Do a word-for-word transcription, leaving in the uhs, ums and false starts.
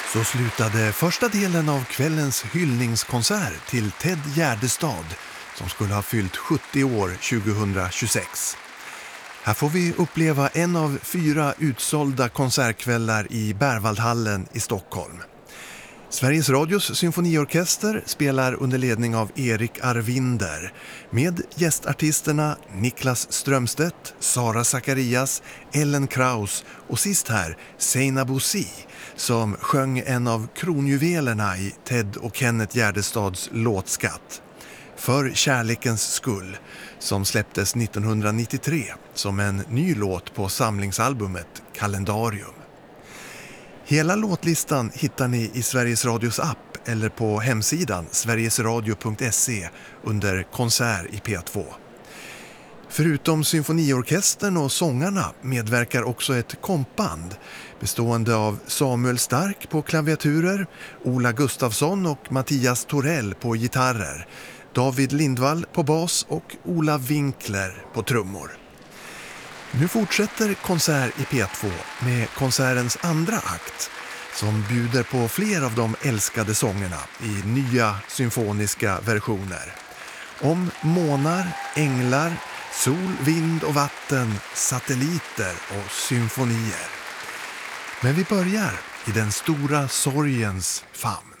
Så slutade första delen av kvällens hyllningskonsert till Ted Gärdestad som skulle ha fyllt sjuttio år tjugohundratjugosex. Här får vi uppleva en av fyra utsålda konsertkvällar i Berwaldhallen i Stockholm. Sveriges Radios symfoniorkester spelar under ledning av Erik Arvinder med gästartisterna Niklas Strömstedt, Sara Zacharias, Ellen Kraus och sist här Seinabo Bosi som sjöng en av kronjuvelerna i Ted och Kenneth Gärdestads låtskatt För kärlekens skull som släpptes nittonhundranittiotre som en ny låt på samlingsalbumet Kalendarium. Hela låtlistan hittar ni i Sveriges Radios app eller på hemsidan sverigesradio punkt se under konsert i P två. Förutom symfoniorkestern och sångarna medverkar också ett kompband bestående av Samuel Stark på klaviaturer, Ola Gustafsson och Mattias Torell på gitarrer, David Lindvall på bas och Ola Winkler på trummor. Nu fortsätter konsert i P två med konsertens andra akt som bjuder på fler av de älskade sångerna i nya symfoniska versioner. Om månar, änglar, sol, vind och vatten, satelliter och symfonier. Men vi börjar i den stora sorgens famn.